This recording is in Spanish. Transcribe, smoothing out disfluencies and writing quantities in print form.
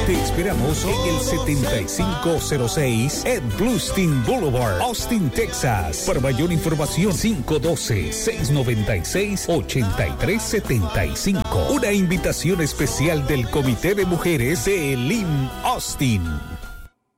Te esperamos en el 7506 Ed Bluestein Boulevard, Austin, Texas. Para mayor información, 512-696-8375. Una invitación especial del Comité de Mujeres de Elim Austin.